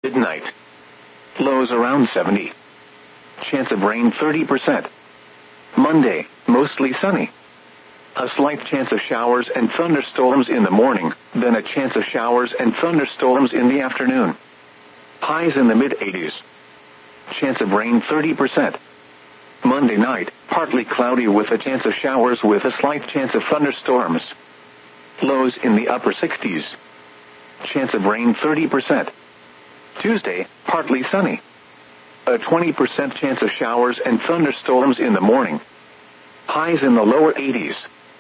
midnight. Lows around 70. Chance of rain 30%. Monday, mostly sunny. A slight chance of showers and thunderstorms in the morning, then a chance of showers and thunderstorms in the afternoon. Highs in the mid-80s. Chance of rain 30%. Monday night, partly cloudy with a chance of showers with a slight chance of thunderstorms. Lows in the upper 60s. Chance of rain 30%. Tuesday, partly sunny. A 20% chance of showers and thunderstorms in the morning. Highs in the lower 80s.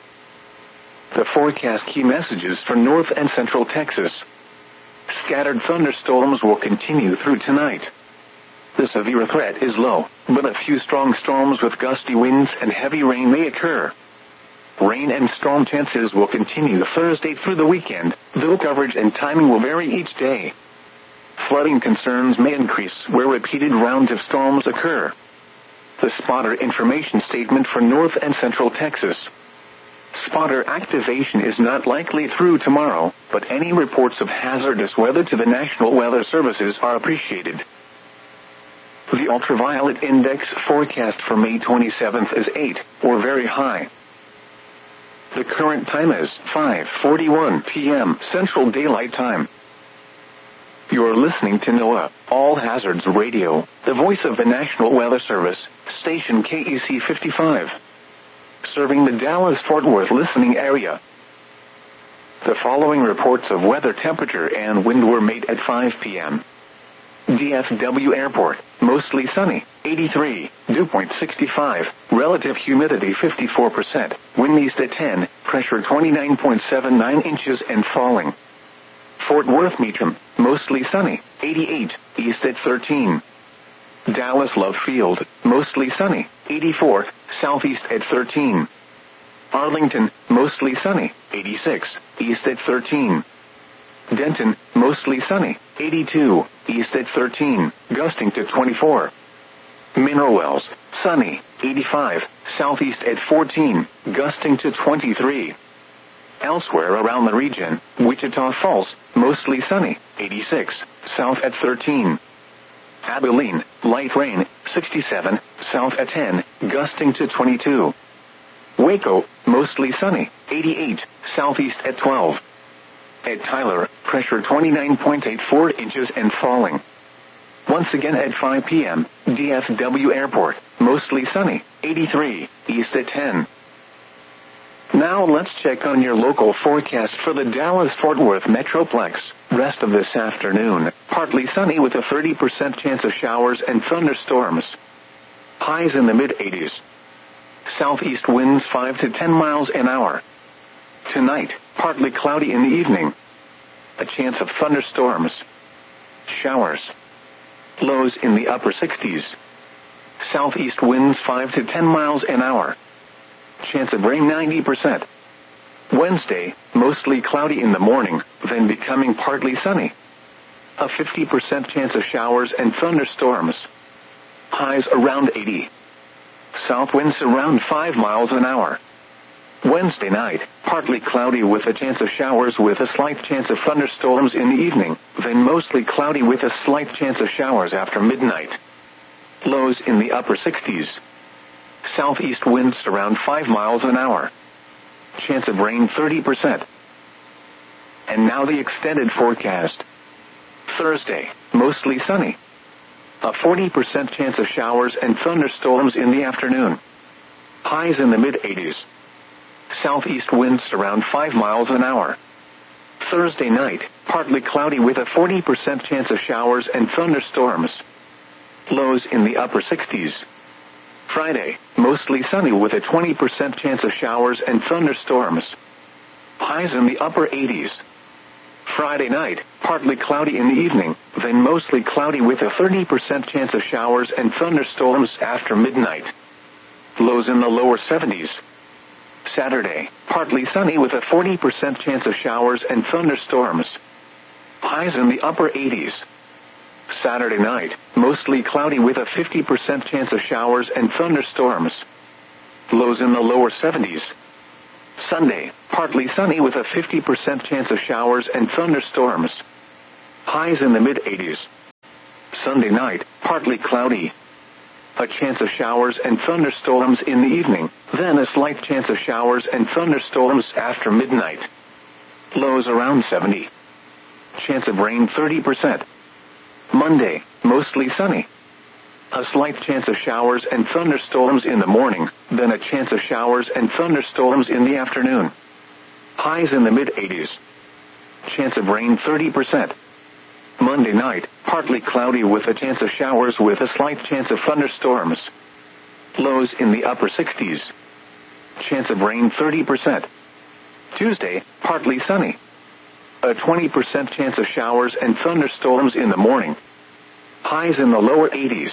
The forecast key messages for North and Central Texas. Scattered thunderstorms will continue through tonight. The severe threat is low, but a few strong storms with gusty winds and heavy rain may occur. Rain and storm chances will continue Thursday through the weekend, though coverage and timing will vary each day. Flooding concerns may increase where repeated rounds of storms occur. The spotter information statement for North and Central Texas. Spotter activation is not likely through tomorrow, but any reports of hazardous weather to the National Weather Services are appreciated. The ultraviolet index forecast for May 27th is 8, or very high. The current time is 5:41 p.m. Central Daylight Time. You're listening to NOAA All Hazards Radio, the voice of the National Weather Service, station KEC 55. Serving the Dallas-Fort Worth listening area. The following reports of weather temperature and wind were made at 5 p.m. DFW Airport, mostly sunny, 83, dew point 65, relative humidity 54%, wind east at 10, pressure 29.79 inches and falling. Fort Worth Meacham, mostly sunny, 88, east at 13. Dallas Love Field, mostly sunny, 84, southeast at 13. Arlington, mostly sunny, 86, east at 13. Denton, mostly sunny, 82, east at 13, gusting to 24. Mineral Wells, sunny, 85, southeast at 14, gusting to 23. Elsewhere around the region, Wichita Falls, mostly sunny, 86, south at 13. Abilene, light rain, 67, south at 10, gusting to 22. Waco, mostly sunny, 88, southeast at 12. At Tyler, pressure 29.84 inches and falling. Once again at 5 p.m., DFW Airport, mostly sunny, 83, east at 10. Now let's check on your local forecast for the Dallas-Fort Worth Metroplex. Rest of this afternoon, partly sunny with a 30% chance of showers and thunderstorms. Highs in the mid-80s. Southeast winds 5 to 10 miles an hour. Tonight, partly cloudy in the evening. A chance of thunderstorms. Showers. Lows in the upper 60s. Southeast winds 5 to 10 miles an hour. Chance of rain 90%. Wednesday, mostly cloudy in the morning, then becoming partly sunny. A 50% chance of showers and thunderstorms. Highs around 80. South winds around 5 miles an hour. Wednesday night, partly cloudy with a chance of showers with a slight chance of thunderstorms in the evening, then mostly cloudy with a slight chance of showers after midnight. Lows in the upper 60s. Southeast winds around 5 miles an hour. Chance of rain 30%. And now the extended forecast. Thursday, mostly sunny. A 40% chance of showers and thunderstorms in the afternoon. Highs in the mid-80s. Southeast winds around 5 miles an hour. Thursday night, partly cloudy with a 40% chance of showers and thunderstorms. Lows in the upper 60s. Friday, mostly sunny with a 20% chance of showers and thunderstorms. Highs in the upper 80s. Friday night, partly cloudy in the evening, then mostly cloudy with a 30% chance of showers and thunderstorms after midnight. Lows in the lower 70s. Saturday, partly sunny with a 40% chance of showers and thunderstorms. Highs in the upper 80s. Saturday night, mostly cloudy with a 50% chance of showers and thunderstorms. Lows in the lower 70s. Sunday, partly sunny with a 50% chance of showers and thunderstorms. Highs in the mid-80s. Sunday night, partly cloudy. A chance of showers and thunderstorms in the evening, then a slight chance of showers and thunderstorms after midnight. Lows around 70. Chance of rain 30%. Monday, mostly sunny. A slight chance of showers and thunderstorms in the morning, then a chance of showers and thunderstorms in the afternoon. Highs in the mid-80s. Chance of rain 30%. Monday night, partly cloudy with a chance of showers with a slight chance of thunderstorms. Lows in the upper 60s. Chance of rain 30%. Tuesday, partly sunny. A 20% chance of showers and thunderstorms in the morning. Highs in the lower 80s.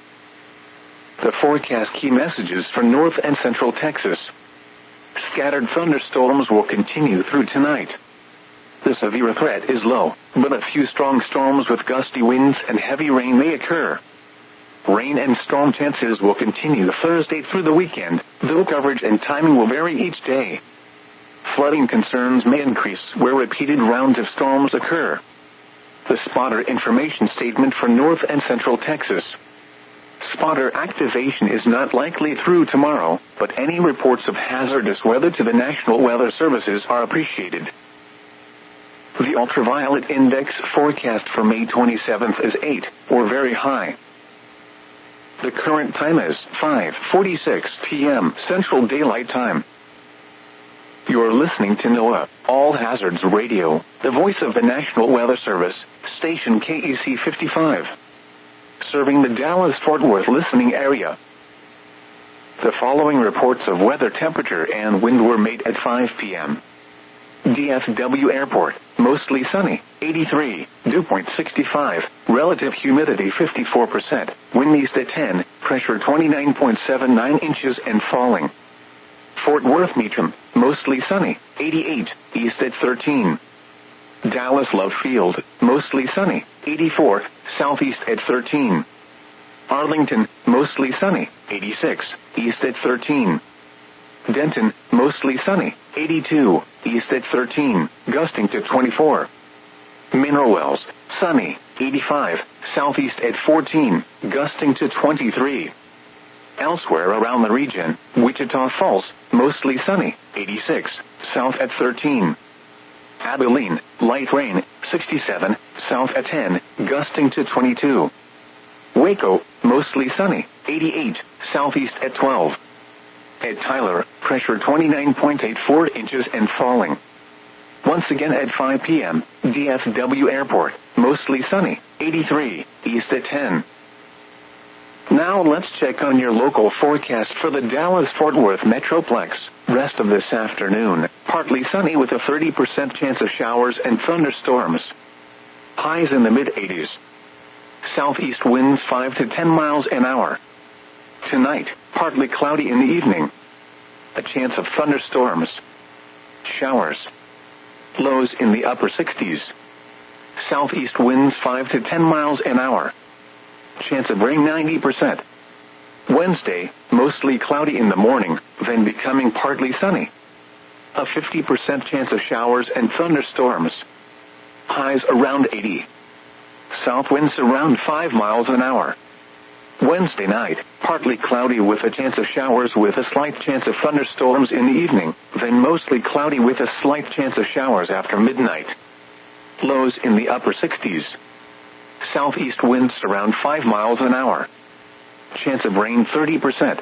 The forecast key messages for North and Central Texas. Scattered thunderstorms will continue through tonight. The severe threat is low, but a few strong storms with gusty winds and heavy rain may occur. Rain and storm chances will continue Thursday through the weekend, though coverage and timing will vary each day. Flooding concerns may increase where repeated rounds of storms occur. The spotter information statement for North and Central Texas. Spotter activation is not likely through tomorrow, but any reports of hazardous weather to the National Weather Services are appreciated. The ultraviolet index forecast for May 27th is 8, or very high. The current time is 5:46 p.m. Central Daylight Time. You're listening to NOAA, All Hazards Radio, the voice of the National Weather Service, station KEC 55. Serving the Dallas-Fort Worth listening area. The following reports of weather temperature and wind were made at 5 p.m. DFW Airport, mostly sunny, 83, dew point 65, relative humidity 54%, wind east at 10, pressure 29.79 inches and falling. Fort Worth Meacham, mostly sunny, 88, east at 13. Dallas Love Field, mostly sunny, 84, southeast at 13. Arlington, mostly sunny, 86, east at 13. Denton, mostly sunny, 82, east at 13, gusting to 24. Mineral Wells, sunny, 85, southeast at 14, gusting to 23. Elsewhere around the region, Wichita Falls, mostly sunny, 86, south at 13. Abilene, light rain, 67, south at 10, gusting to 22. Waco, mostly sunny, 88, southeast at 12. At Tyler, pressure 29.84 inches and falling. Once again at 5 p.m., DFW Airport, mostly sunny, 83, east at 10. Now let's check on your local forecast for the Dallas-Fort Worth Metroplex. Rest of this afternoon, partly sunny with a 30% chance of showers and thunderstorms. Highs in the mid-80s. Southeast winds 5 to 10 miles an hour. Tonight, partly cloudy in the evening. A chance of thunderstorms. Showers. Lows in the upper 60s. Southeast winds 5 to 10 miles an hour. Chance of rain 90%. Wednesday, mostly cloudy in the morning, then becoming partly sunny. A 50% chance of showers and thunderstorms. Highs around 80. South winds around 5 miles an hour. Wednesday night, partly cloudy with a chance of showers with a slight chance of thunderstorms in the evening, then mostly cloudy with a slight chance of showers after midnight. Lows in the upper 60s. Southeast winds around 5 miles an hour. Chance of rain 30%.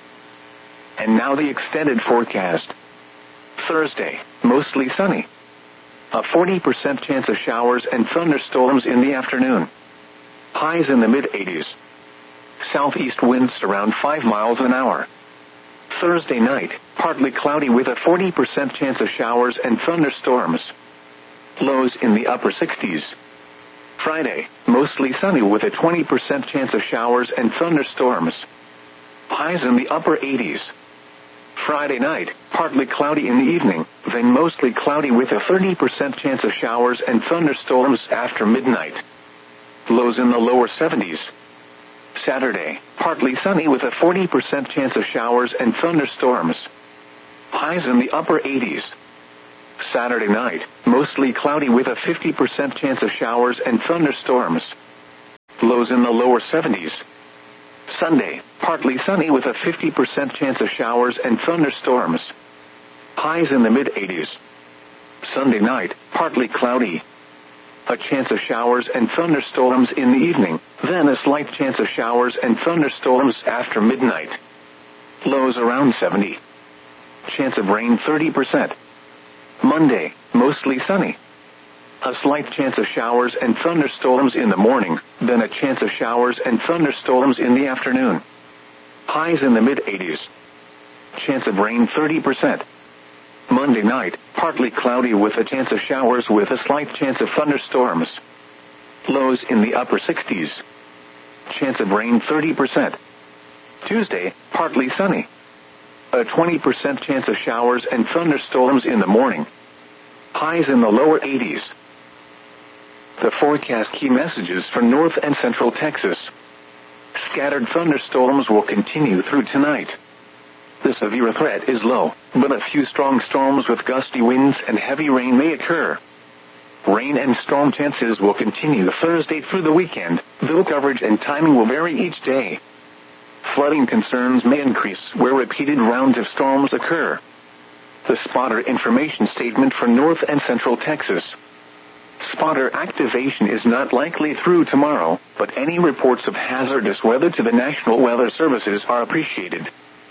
And now the extended forecast. Thursday, mostly sunny. A 40% chance of showers and thunderstorms in the afternoon. Highs in the mid-80s. Southeast winds around 5 miles an hour. Thursday night, partly cloudy with a 40% chance of showers and thunderstorms. Lows in the upper 60s. Friday, mostly sunny with a 20% chance of showers and thunderstorms. Highs in the upper 80s. Friday night, partly cloudy in the evening, then mostly cloudy with a 30% chance of showers and thunderstorms after midnight. Lows in the lower 70s. Saturday, partly sunny with a 40% chance of showers and thunderstorms. Highs in the upper 80s. Saturday night, mostly cloudy with a 50% chance of showers and thunderstorms. Lows in the lower 70s. Sunday, partly sunny with a 50% chance of showers and thunderstorms. Highs in the mid-80s. Sunday night, partly cloudy. A chance of showers and thunderstorms in the evening, then a slight chance of showers and thunderstorms after midnight. Lows around 70. Chance of rain 30%. Monday, mostly sunny. A slight chance of showers and thunderstorms in the morning, then a chance of showers and thunderstorms in the afternoon. Highs in the mid-80s. Chance of rain 30%. Monday night, partly cloudy with a chance of showers with a slight chance of thunderstorms. Lows in the upper 60s. Chance of rain 30%. Tuesday, partly sunny. A 20% chance of showers and thunderstorms in the morning. Highs in the lower 80s. The forecast key messages for North and Central Texas. Scattered thunderstorms will continue through tonight. The severe threat is low, but a few strong storms with gusty winds and heavy rain may occur. Rain and storm chances will continue Thursday through the weekend, though coverage and timing will vary each day. Flooding concerns may increase where repeated rounds of storms occur. The spotter information statement for North and Central Texas. Spotter activation is not likely through tomorrow, but any reports of hazardous weather to the National Weather Services are appreciated.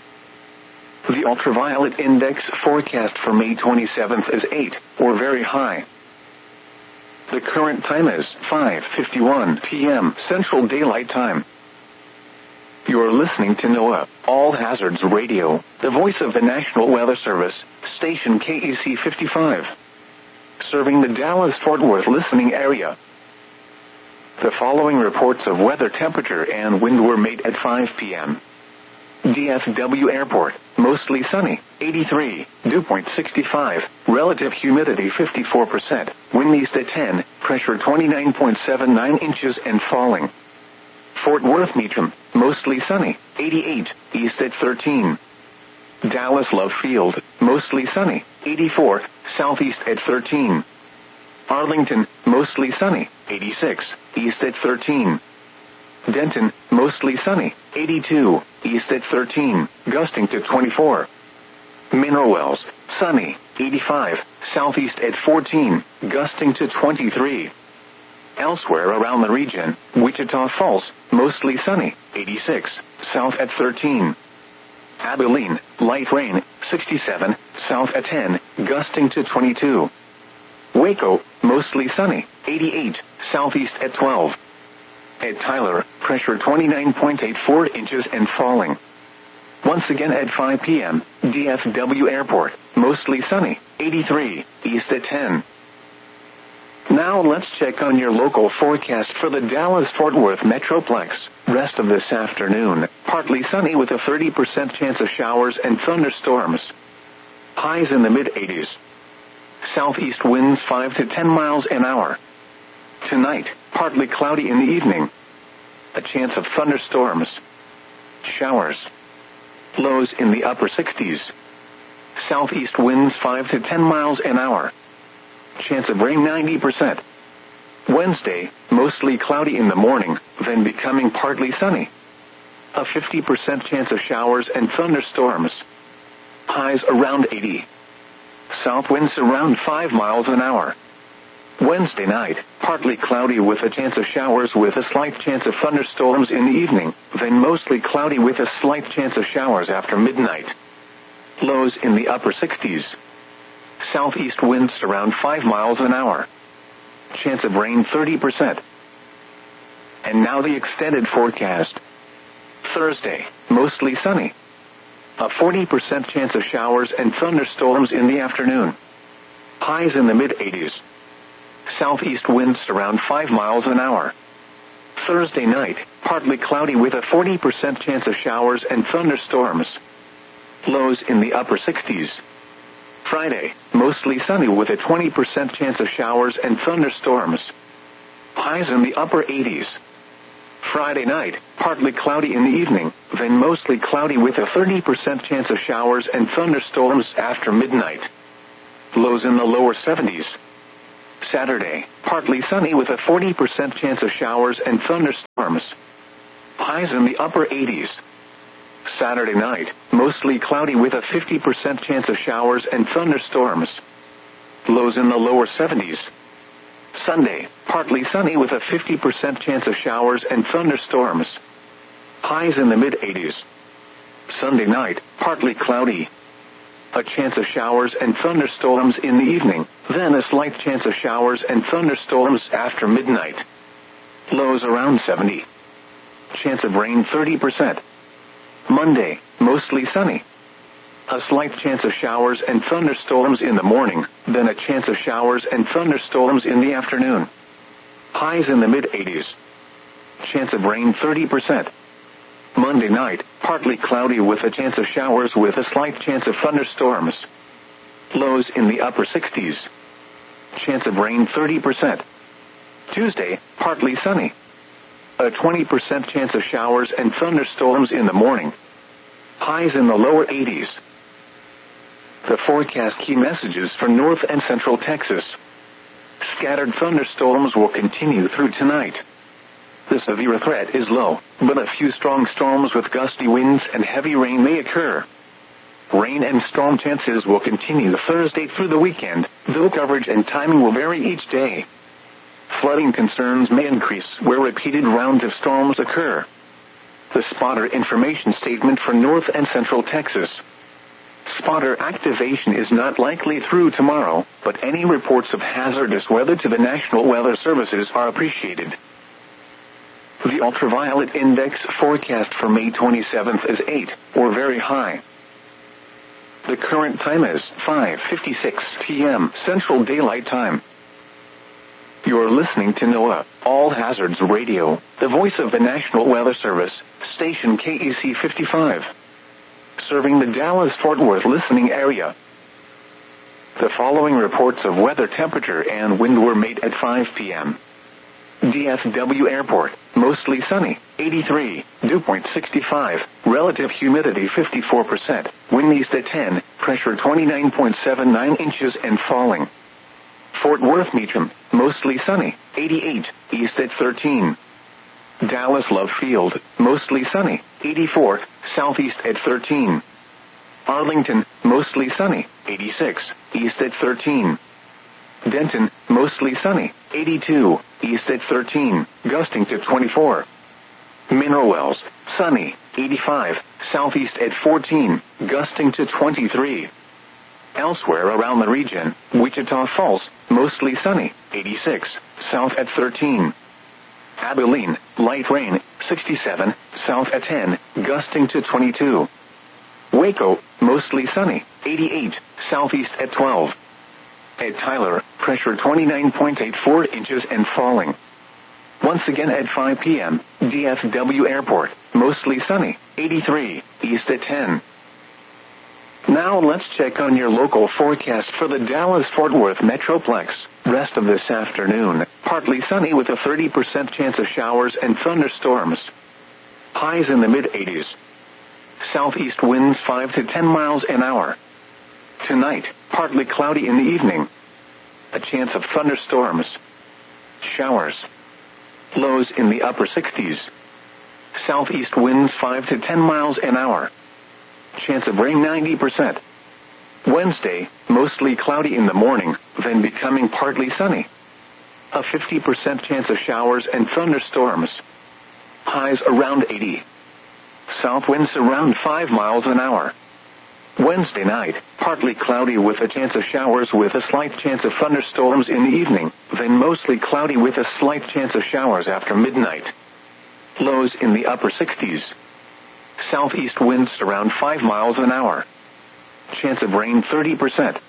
The ultraviolet index forecast for May 27th is 8, or very high. The current time is 5:51 p.m. Central Daylight Time. You're listening to NOAA, All Hazards Radio, the voice of the National Weather Service, station KEC 55. Serving the Dallas-Fort Worth listening area. The following reports of weather temperature and wind were made at 5 p.m. DFW Airport, mostly sunny, 83, dew point 65, relative humidity 54%, wind east at 10, pressure 29.79 inches and falling. Fort Worth Meacham, mostly sunny, 88, east at 13. Dallas Love Field, mostly sunny, 84, southeast at 13. Arlington, mostly sunny, 86, east at 13. Denton, mostly sunny, 82, east at 13, gusting to 24. Mineral Wells, sunny, 85, southeast at 14, gusting to 23. Elsewhere around the region, Wichita Falls, mostly sunny, 86, south at 13. Abilene, light rain, 67, south at 10, gusting to 22. Waco, mostly sunny, 88, southeast at 12. At Tyler, pressure 29.84 inches and falling. Once again at 5 p.m., DFW Airport, mostly sunny, 83, east at 10. Now let's check on your local forecast for the Dallas-Fort Worth Metroplex. Rest of this afternoon, partly sunny with a 30% chance of showers and thunderstorms. Highs in the mid-80s. Southeast winds 5 to 10 miles an hour. Tonight, partly cloudy in the evening. A chance of thunderstorms. Showers. Lows in the upper 60s. Southeast winds 5 to 10 miles an hour. Chance of rain 90%. Wednesday, mostly cloudy in the morning, then becoming partly sunny. A 50% chance of showers and thunderstorms. Highs around 80. South winds around 5 miles an hour. Wednesday night, partly cloudy with a chance of showers with a slight chance of thunderstorms in the evening, then mostly cloudy with a slight chance of showers after midnight. Lows in the upper 60s. Southeast winds around 5 miles an hour. Chance of rain 30%. And now the extended forecast. Thursday, mostly sunny. A 40% chance of showers and thunderstorms in the afternoon. Highs in the mid-80s. Southeast winds around 5 miles an hour. Thursday night, partly cloudy with a 40% chance of showers and thunderstorms. Lows in the upper 60s. Friday, mostly sunny with a 20% chance of showers and thunderstorms. Highs in the upper 80s. Friday night, partly cloudy in the evening, then mostly cloudy with a 30% chance of showers and thunderstorms after midnight. Lows in the lower 70s. Saturday, partly sunny with a 40% chance of showers and thunderstorms. Highs in the upper 80s. Saturday night, mostly cloudy with a 50% chance of showers and thunderstorms. Lows in the lower 70s. Sunday, partly sunny with a 50% chance of showers and thunderstorms. Highs in the mid-80s. Sunday night, partly cloudy. A chance of showers and thunderstorms in the evening, then a slight chance of showers and thunderstorms after midnight. Lows around 70. Chance of rain 30%. Monday, mostly sunny. A slight chance of showers and thunderstorms in the morning, then a chance of showers and thunderstorms in the afternoon. Highs in the mid-80s. Chance of rain 30%. Monday night, partly cloudy with a chance of showers with a slight chance of thunderstorms. Lows in the upper 60s. Chance of rain 30%. Tuesday, partly sunny. A 20% chance of showers and thunderstorms in the morning. Highs in the lower 80s. The forecast key messages for North and Central Texas. Scattered thunderstorms will continue through tonight. The severe threat is low, but a few strong storms with gusty winds and heavy rain may occur. Rain and storm chances will continue Thursday through the weekend, though coverage and timing will vary each day. Flooding concerns may increase where repeated rounds of storms occur. The spotter information statement for North and Central Texas. Spotter activation is not likely through tomorrow, but any reports of hazardous weather to the National Weather Services are appreciated. The ultraviolet index forecast for May 27th is 8, or very high. The current time is 5:56 p.m. Central Daylight Time. You're listening to NOAA, All Hazards Radio, the voice of the National Weather Service, station KEC 55. Serving the Dallas-Fort Worth listening area. The following reports of weather temperature and wind were made at 5 p.m. DFW Airport, mostly sunny, 83, dew point 65, relative humidity 54%, wind east at 10, pressure 29.79 inches and falling. Fort Worth Meacham, mostly sunny, 88, east at 13. Dallas Love Field, mostly sunny, 84, southeast at 13. Arlington, mostly sunny, 86, east at 13. Denton, mostly sunny, 82, east at 13, gusting to 24. Mineral Wells, sunny, 85, southeast at 14, gusting to 23. Elsewhere around the region, Wichita Falls, mostly sunny, 86, south at 13. Abilene, light rain, 67, south at 10, gusting to 22. Waco, mostly sunny, 88, southeast at 12. At Tyler, pressure 29.84 inches and falling. Once again at 5 p.m., DFW Airport, mostly sunny, 83, east at 10. Now let's check on your local forecast for the Dallas-Fort Worth Metroplex. Rest of this afternoon, partly sunny with a 30% chance of showers and thunderstorms. Highs in the mid-80s. Southeast winds 5 to 10 miles an hour. Tonight, partly cloudy in the evening. A chance of thunderstorms. Showers. Lows in the upper 60s. Southeast winds 5 to 10 miles an hour. Chance of rain 90%. Wednesday, mostly cloudy in the morning, then becoming partly sunny. A 50% chance of showers and thunderstorms. Highs around 80. South winds around 5 miles an hour. Wednesday night, partly cloudy with a chance of showers with a slight chance of thunderstorms in the evening, then mostly cloudy with a slight chance of showers after midnight. Lows in the upper 60s. Southeast winds around 5 miles an hour. Chance of rain 30%.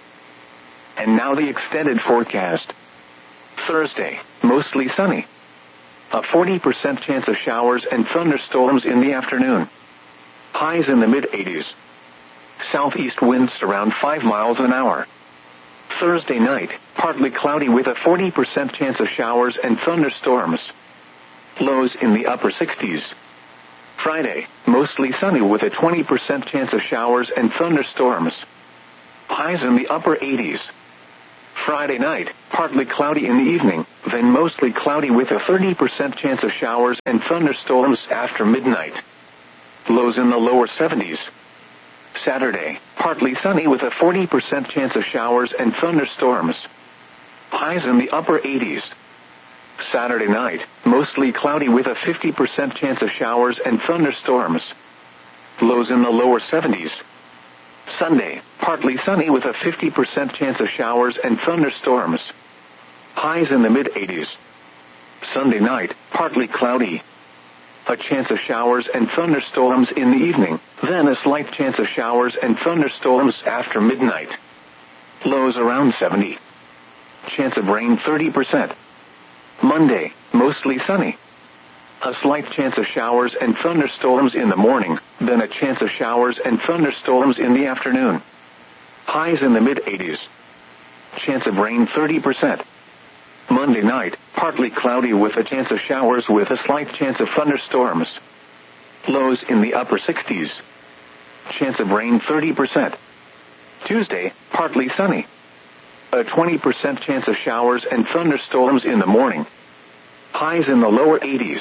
And now the extended forecast. Thursday, mostly sunny. A 40% chance of showers and thunderstorms in the afternoon. Highs in the mid-80s. Southeast winds around 5 miles an hour. Thursday night, partly cloudy with a 40% chance of showers and thunderstorms. Lows in the upper 60s. Friday, mostly sunny with a 20% chance of showers and thunderstorms. Highs in the upper 80s. Friday night, partly cloudy in the evening, then mostly cloudy with a 30% chance of showers and thunderstorms after midnight. Lows in the lower 70s. Saturday, partly sunny with a 40% chance of showers and thunderstorms. Highs in the upper 80s. Saturday night, mostly cloudy with a 50% chance of showers and thunderstorms. Lows in the lower 70s. Sunday, partly sunny with a 50% chance of showers and thunderstorms. Highs in the mid-80s. Sunday night, partly cloudy. A chance of showers and thunderstorms in the evening, then a slight chance of showers and thunderstorms after midnight. Lows around 70. Chance of rain 30%. Monday, mostly sunny. A slight chance of showers and thunderstorms in the morning, then a chance of showers and thunderstorms in the afternoon. Highs in the mid-80s. Chance of rain 30%. Monday night, partly cloudy with a chance of showers with a slight chance of thunderstorms. Lows in the upper 60s. Chance of rain 30%. Tuesday, partly sunny. A 20% chance of showers and thunderstorms in the morning. Highs in the lower 80s.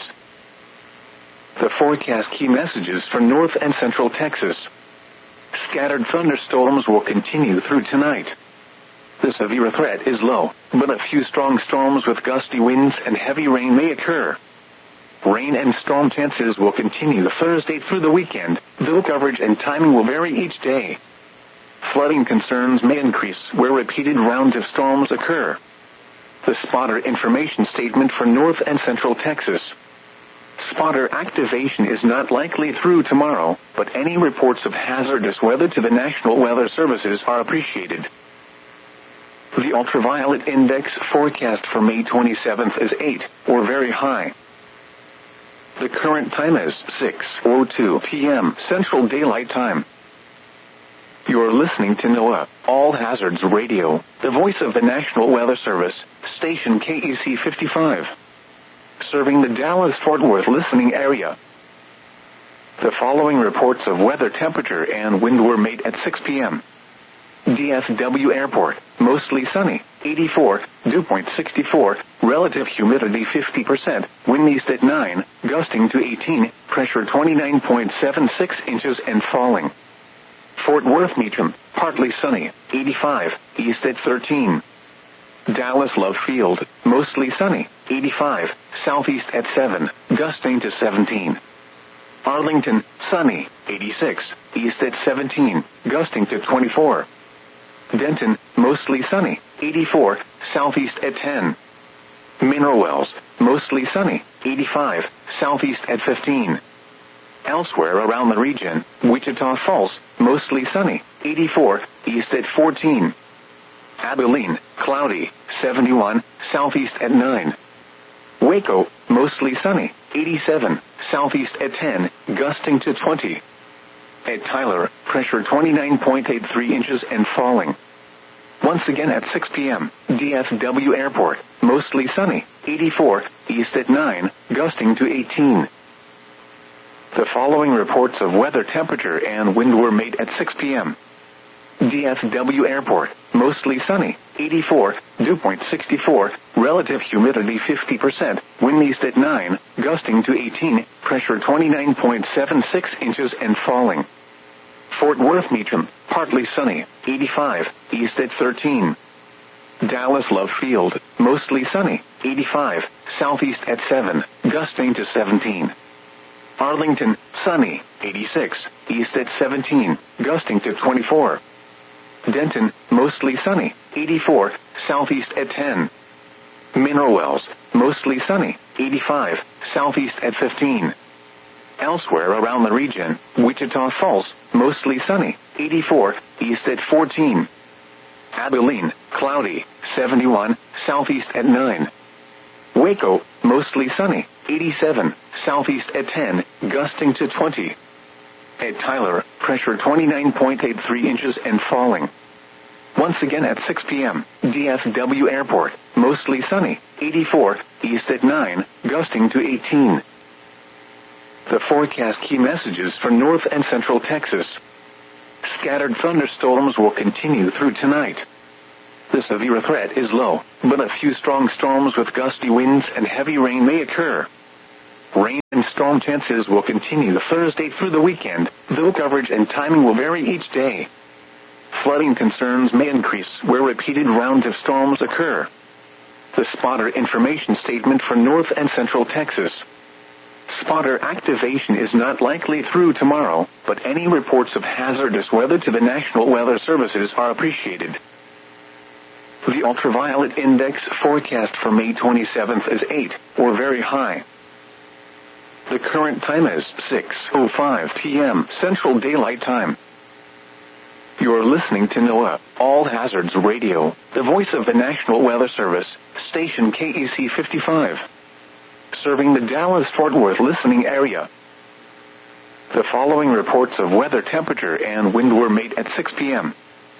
The forecast key messages for North and Central Texas. Scattered thunderstorms will continue through tonight. The severe threat is low, but a few strong storms with gusty winds and heavy rain may occur. Rain and storm chances will continue Thursday through the weekend, though coverage and timing will vary each day. Flooding concerns may increase where repeated rounds of storms occur. The spotter information statement for North and Central Texas. Spotter activation is not likely through tomorrow, but any reports of hazardous weather to the National Weather Services are appreciated. The ultraviolet index forecast for May 27th is 8, or very high. The current time is 6:02 p.m. Central Daylight Time. You're listening to NOAA, All Hazards Radio, the voice of the National Weather Service, station KEC 55. Serving the Dallas-Fort Worth listening area. The following reports of weather temperature and wind were made at 6 p.m. DFW Airport, mostly sunny, 84, dew point 64, relative humidity 50%, wind east at 9, gusting to 18, pressure 29.76 inches and falling. Fort Worth Meacham, partly sunny, 85, east at 13. Dallas Love Field, mostly sunny, 85, southeast at 7, gusting to 17. Arlington, sunny, 86, east at 17, gusting to 24. Denton, mostly sunny, 84, southeast at 10. Mineral Wells, mostly sunny, 85, southeast at 15. Elsewhere around the region, Wichita Falls, mostly sunny, 84, east at 14. Abilene, cloudy, 71, southeast at 9. Waco, mostly sunny, 87, southeast at 10, gusting to 20. At Tyler, pressure 29.83 inches and falling. Once again at 6 p.m., DFW Airport, mostly sunny, 84, east at 9, gusting to 18. The following reports of weather temperature and wind were made at 6 p.m. DFW Airport, mostly sunny, 84, dew point 64, relative humidity 50%, wind east at 9, gusting to 18, pressure 29.76 inches and falling. Fort Worth Meacham, partly sunny, 85, east at 13. Dallas Love Field, mostly sunny, 85, southeast at 7, gusting to 17. Arlington, sunny, 86, east at 17, gusting to 24. Denton, mostly sunny, 84, southeast at 10. Mineral Wells, mostly sunny, 85, southeast at 15. Elsewhere around the region, Wichita Falls, mostly sunny, 84, east at 14. Abilene, cloudy, 71, southeast at 9. Waco, mostly sunny, 87, southeast at 10, gusting to 20. At Tyler, pressure 29.83 inches and falling. Once again at 6 p.m., DFW Airport, mostly sunny, 84, east at 9, gusting to 18. The forecast key messages for North and Central Texas. Scattered thunderstorms will continue through tonight. The severe threat is low, but a few strong storms with gusty winds and heavy rain may occur. Rain and storm chances will continue Thursday through the weekend, though coverage and timing will vary each day. Flooding concerns may increase where repeated rounds of storms occur. The spotter information statement for North and Central Texas. Spotter activation is not likely through tomorrow, but any reports of hazardous weather to the National Weather Services are appreciated. The ultraviolet index forecast for May 27th is 8, or very high. The current time is 6:05 p.m. Central Daylight Time. You're listening to NOAA All Hazards Radio, the voice of the National Weather Service, station KEC 55, serving the Dallas-Fort Worth listening area. The following reports of weather temperature and wind were made at 6 p.m.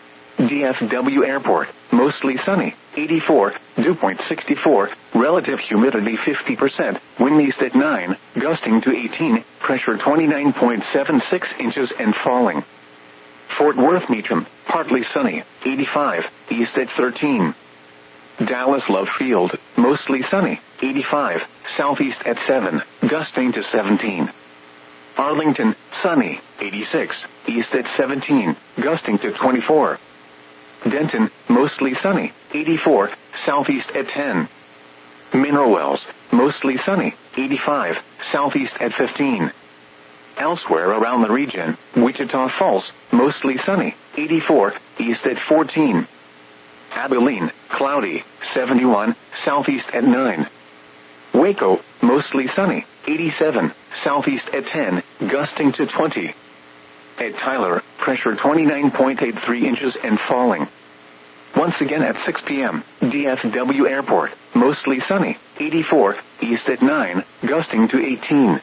DFW Airport, mostly sunny, 84, dew point 64, relative humidity 50%, wind east at 9, gusting to 18, pressure 29.76 inches and falling. Fort Worth Meacham, partly sunny, 85, east at 13. Dallas Love Field, mostly sunny, 85, southeast at 7, gusting to 17. Arlington, sunny, 86, east at 17, gusting to 24. Denton, mostly sunny, 84, southeast at 10. Mineral Wells, mostly sunny, 85, southeast at 15. Elsewhere around the region, Wichita Falls, mostly sunny, 84, east at 14. Abilene, cloudy, 71, southeast at 9. Waco, mostly sunny, 87, southeast at 10, gusting to 20. At Tyler, pressure 29.83 inches and falling. Once again at 6 p.m., DFW Airport, mostly sunny, 84, east at 9, gusting to 18.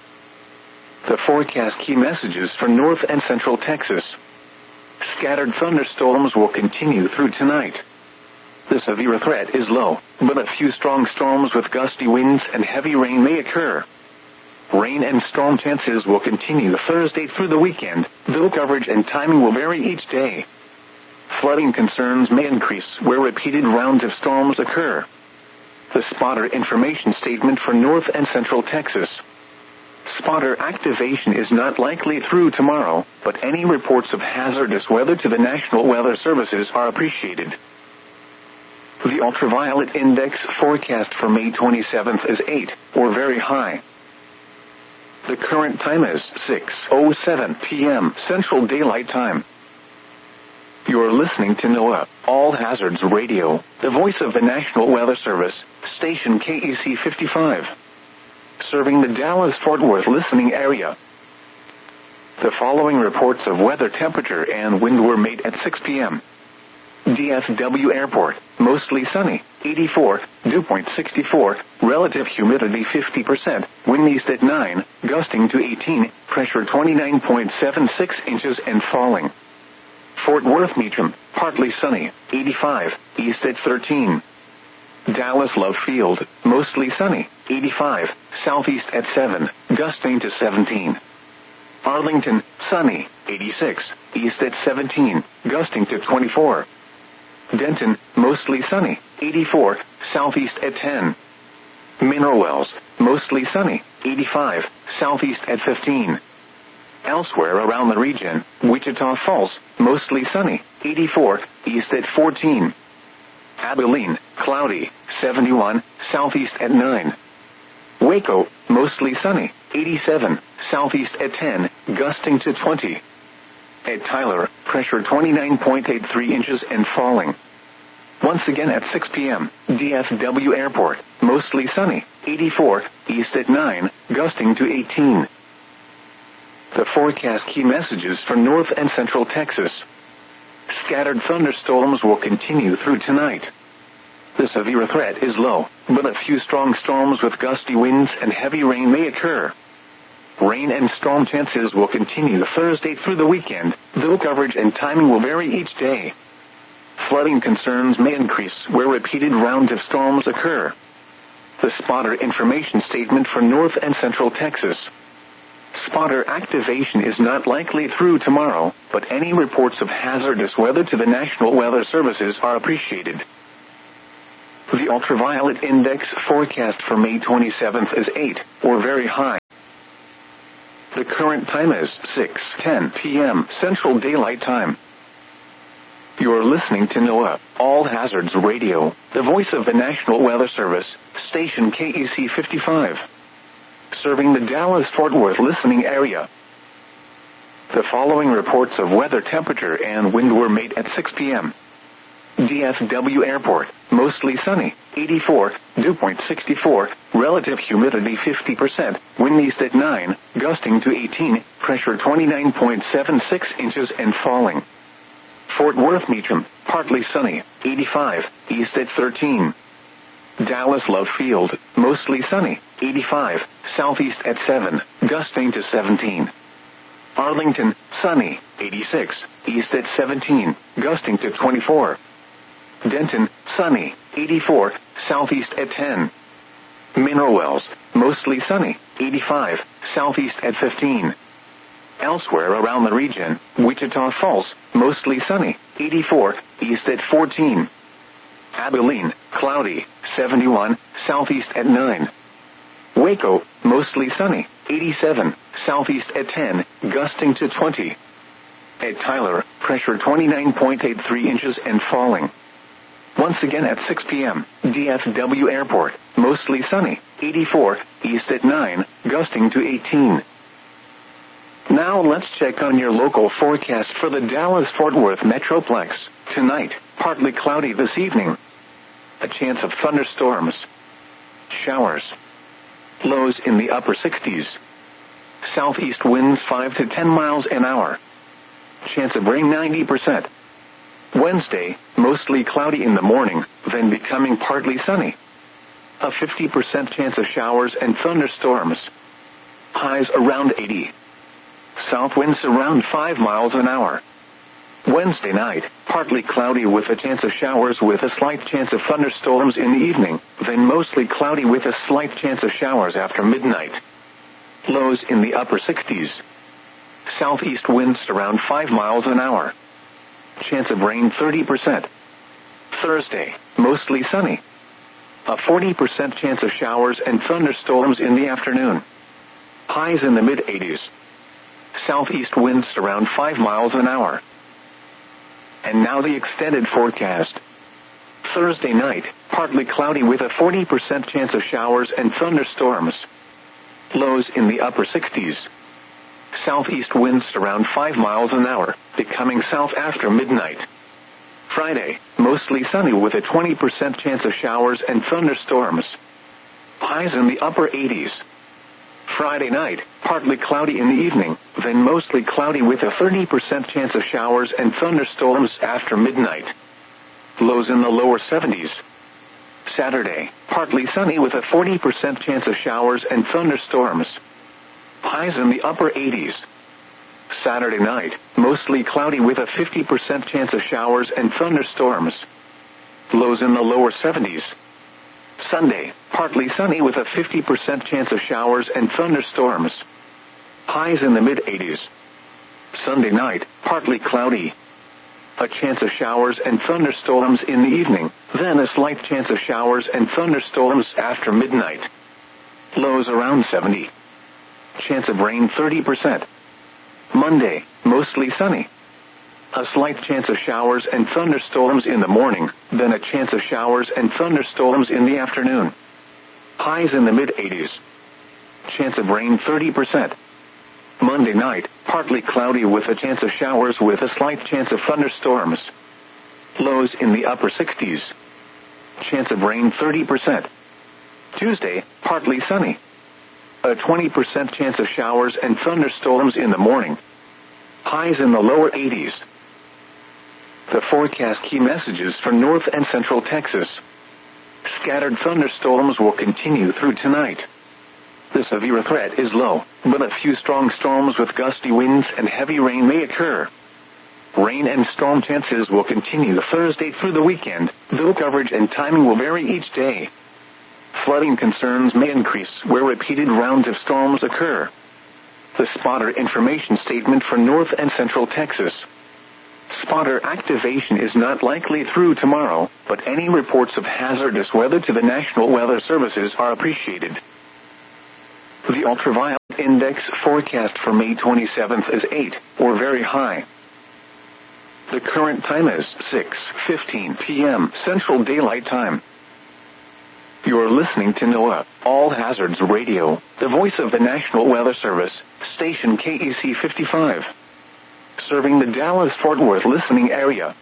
The forecast key messages for North and Central Texas. Scattered thunderstorms will continue through tonight. The severe threat is low, but a few strong storms with gusty winds and heavy rain may occur. Rain and storm chances will continue Thursday through the weekend, though coverage and timing will vary each day. Flooding concerns may increase where repeated rounds of storms occur. The spotter information statement for North and Central Texas. Spotter activation is not likely through tomorrow, but any reports of hazardous weather to the National Weather Services are appreciated. The ultraviolet index forecast for May 27th is 8, or very high. The current time is 6:07 p.m. Central Daylight Time. You're listening to NOAA All Hazards Radio, the voice of the National Weather Service, station KEC 55, serving the Dallas-Fort Worth listening area. The following reports of weather temperature and wind were made at 6 p.m. DFW Airport, mostly sunny, 84, dew point 64, relative humidity 50%, wind east at 9, gusting to 18, pressure 29.76 inches and falling. Fort Worth Meacham, partly sunny, 85, east at 13. Dallas Love Field, mostly sunny, 85, southeast at 7, gusting to 17. Arlington, sunny, 86, east at 17, gusting to 24. Denton, mostly sunny, 84, southeast at 10. Mineral Wells, mostly sunny, 85, southeast at 15. Elsewhere around the region, Wichita Falls, mostly sunny, 84, east at 14. Abilene, cloudy, 71, southeast at 9. Waco, mostly sunny, 87, southeast at 10, gusting to 20. At Tyler, pressure 29.83 inches and falling. Once again at 6 p.m., DFW Airport, mostly sunny, 84, east at 9, gusting to 18. The forecast key messages for North and Central Texas. Scattered thunderstorms will continue through tonight. The severe threat is low, but a few strong storms with gusty winds and heavy rain may occur. Rain and storm chances will continue Thursday through the weekend, though coverage and timing will vary each day. Flooding concerns may increase where repeated rounds of storms occur. The spotter information statement for North and Central Texas. Spotter activation is not likely through tomorrow, but any reports of hazardous weather to the National Weather Services are appreciated. The ultraviolet index forecast for May 27th is 8, or very high. The current time is 6:10 p.m. Central Daylight Time. You're listening to NOAA All Hazards Radio, the voice of the National Weather Service, station KEC 55. Serving the Dallas-Fort Worth listening area. The following reports of weather, temperature, and wind were made at 6 p.m. DFW Airport, mostly sunny, 84, dew point 64, relative humidity 50%, wind east at 9, gusting to 18, pressure 29.76 inches and falling. Fort Worth Meacham, partly sunny, 85, east at 13. Dallas Love Field, mostly sunny, 85, southeast at 7, gusting to 17. Arlington, sunny, 86, east at 17, gusting to 24. Denton, sunny, 84, southeast at 10. Mineral Wells, mostly sunny, 85, southeast at 15. Elsewhere around the region, Wichita Falls, mostly sunny, 84, east at 14. Abilene, cloudy, 71, southeast at 9. Waco, mostly sunny, 87, southeast at 10, gusting to 20. At Tyler, pressure 29.83 inches and falling. Once again at 6 p.m., DFW Airport, mostly sunny, 84, east at 9, gusting to 18. Now let's check on your local forecast for the Dallas-Fort Worth Metroplex. Tonight, partly cloudy this evening. A chance of thunderstorms. Showers. Lows in the upper 60s. Southeast winds 5 to 10 miles an hour. Chance of rain 90%. Wednesday, mostly cloudy in the morning, then becoming partly sunny. A 50% chance of showers and thunderstorms. Highs around 80. South winds around 5 miles an hour. Wednesday night, partly cloudy with a chance of showers with a slight chance of thunderstorms in the evening, then mostly cloudy with a slight chance of showers after midnight. Lows in the upper 60s. Southeast winds around 5 miles an hour. Chance of rain 30%. Thursday, mostly sunny. A 40% chance of showers and thunderstorms in the afternoon. Highs in the mid-80s. Southeast winds around 5 miles an hour. And now the extended forecast. Thursday night, partly cloudy with a 40% chance of showers and thunderstorms. Lows in the upper 60s. Southeast winds around 5 miles an hour, becoming south after midnight. Friday, mostly sunny with a 20% chance of showers and thunderstorms. Highs in the upper 80s. Friday night, partly cloudy in the evening, then mostly cloudy with a 30% chance of showers and thunderstorms after midnight. Lows in the lower 70s. Saturday, partly sunny with a 40% chance of showers and thunderstorms. Highs in the upper 80s. Saturday night, mostly cloudy with a 50% chance of showers and thunderstorms. Lows in the lower 70s. Sunday, partly sunny with a 50% chance of showers and thunderstorms. Highs in the mid-80s. Sunday night, partly cloudy. A chance of showers and thunderstorms in the evening, then a slight chance of showers and thunderstorms after midnight. Lows around 70. Chance of rain 30%. Monday, mostly sunny. A slight chance of showers and thunderstorms in the morning, then a chance of showers and thunderstorms in the afternoon. Highs in the mid-80s. Chance of rain 30%. Monday night, partly cloudy with a chance of showers with a slight chance of thunderstorms. Lows in the upper 60s. Chance of rain 30%. Tuesday, partly sunny. A 20% chance of showers and thunderstorms in the morning. Highs in the lower 80s. The forecast key messages for North and Central Texas. Scattered thunderstorms will continue through tonight. The severe threat is low, but a few strong storms with gusty winds and heavy rain may occur. Rain and storm chances will continue Thursday through the weekend, though coverage and timing will vary each day. Flooding concerns may increase where repeated rounds of storms occur. The spotter information statement for North and Central Texas. Spotter activation is not likely through tomorrow, but any reports of hazardous weather to the National Weather Services are appreciated. The ultraviolet index forecast for May 27th is 8, or very high. The current time is 6:15 p.m. Central Daylight Time. You're listening to NOAA, All Hazards Radio, the voice of the National Weather Service, station KEC 55. Serving the Dallas-Fort Worth listening area.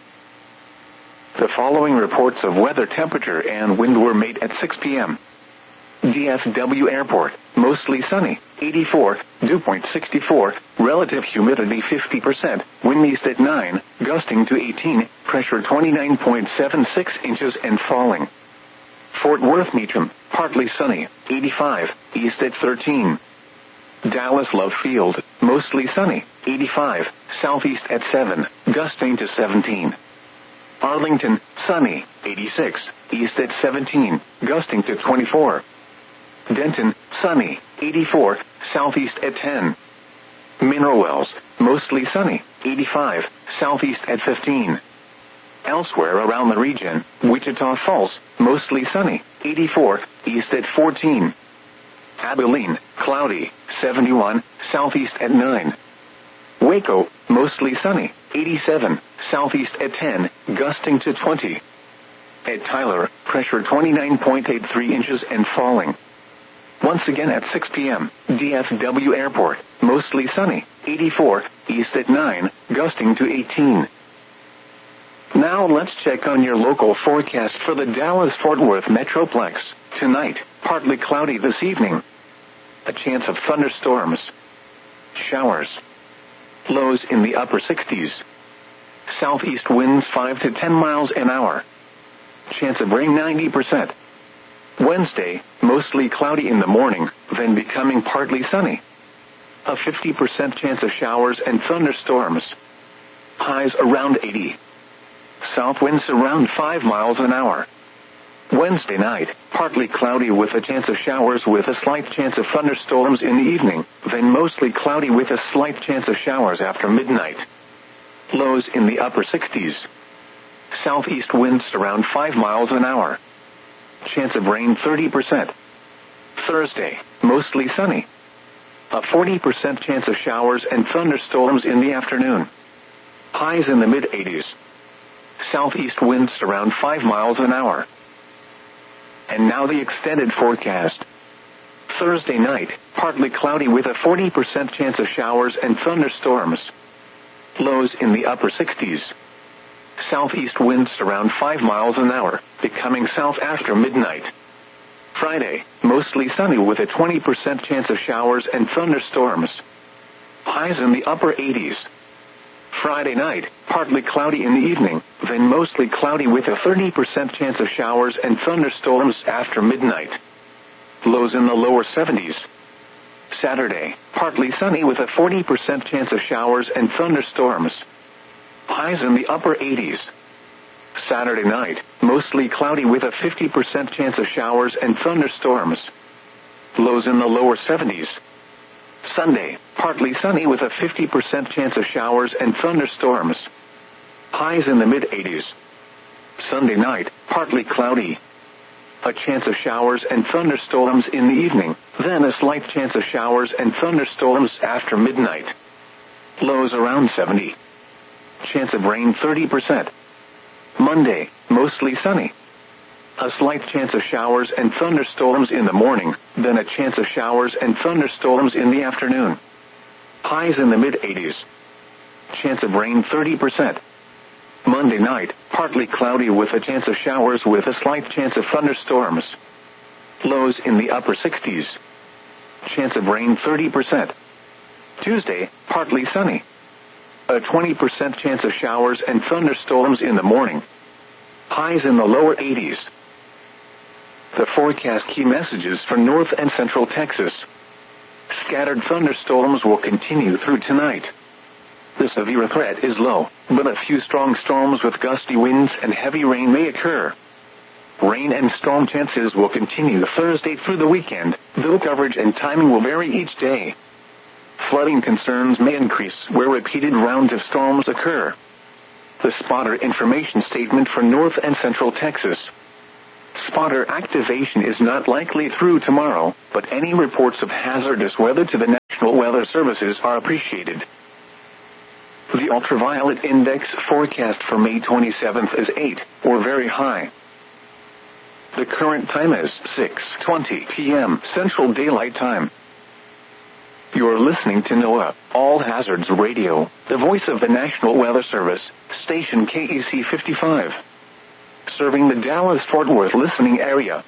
The following reports of weather temperature and wind were made at 6 p.m. DFW Airport, mostly sunny, 84, dew point 64, relative humidity 50%, wind east at 9, gusting to 18, pressure 29.76 inches and falling. Fort Worth Meacham, partly sunny, 85, east at 13. Dallas Love Field, mostly sunny, 85, southeast at 7, gusting to 17. Arlington, sunny, 86, east at 17, gusting to 24. Denton, sunny, 84, southeast at 10. Mineral Wells, mostly sunny, 85, southeast at 15. Elsewhere around the region, Wichita Falls, mostly sunny, 84, east at 14. Abilene, cloudy, 71, southeast at 9. Waco, mostly sunny, 87, southeast at 10, gusting to 20. At Tyler, pressure 29.83 inches and falling. Once again at 6 p.m., DFW Airport, mostly sunny, 84, east at 9, gusting to 18. Now let's check on your local forecast for the Dallas-Fort Worth Metroplex. Tonight, partly cloudy this evening. A chance of thunderstorms. Showers. Lows in the upper 60s. Southeast winds 5 to 10 miles an hour. Chance of rain 90%. Wednesday, mostly cloudy in the morning, then becoming partly sunny. A 50% chance of showers and thunderstorms. Highs around 80. South winds around 5 miles an hour. Wednesday night, partly cloudy with a chance of showers with a slight chance of thunderstorms in the evening, then mostly cloudy with a slight chance of showers after midnight. Lows in the upper 60s. Southeast winds around 5 miles an hour. Chance of rain 30%. Thursday, mostly sunny. A 40% chance of showers and thunderstorms in the afternoon. Highs in the mid-80s. Southeast winds around 5 miles an hour. And now the extended forecast. Thursday night, partly cloudy with a 40% chance of showers and thunderstorms. Lows in the upper 60s. Southeast winds around 5 miles an hour, becoming south after midnight. Friday, mostly sunny with a 20% chance of showers and thunderstorms. Highs in the upper 80s. Friday night, partly cloudy in the evening, then mostly cloudy with a 30% chance of showers and thunderstorms after midnight. Lows in the lower 70s. Saturday, partly sunny with a 40% chance of showers and thunderstorms. Highs in the upper 80s. Saturday night, mostly cloudy with a 50% chance of showers and thunderstorms. Lows in the lower 70s. Sunday, partly sunny with a 50% chance of showers and thunderstorms. Highs in the mid-80s. Sunday night, partly cloudy. A chance of showers and thunderstorms in the evening, then a slight chance of showers and thunderstorms after midnight. Lows around 70. Chance of rain 30%. Monday, mostly sunny. A slight chance of showers and thunderstorms in the morning, then a chance of showers and thunderstorms in the afternoon. Highs in the mid-80s. Chance of rain 30%. Monday night, partly cloudy with a chance of showers with a slight chance of thunderstorms. Lows in the upper 60s. Chance of rain 30%. Tuesday, partly sunny. A 20% chance of showers and thunderstorms in the morning. Highs in the lower 80s. The forecast key messages for North and Central Texas. Scattered thunderstorms will continue through tonight. The severe threat is low, but a few strong storms with gusty winds and heavy rain may occur. Rain and storm chances will continue Thursday through the weekend, though coverage and timing will vary each day. Flooding concerns may increase where repeated rounds of storms occur. The spotter information statement for North and Central Texas. Spotter activation is not likely through tomorrow, but any reports of hazardous weather to the National Weather Services are appreciated. The ultraviolet index forecast for May 27th is 8, or very high. The current time is 6:20 p.m. Central Daylight Time. You're listening to NOAA, All Hazards Radio, the voice of the National Weather Service, station KEC 55. Serving the Dallas-Fort Worth listening area.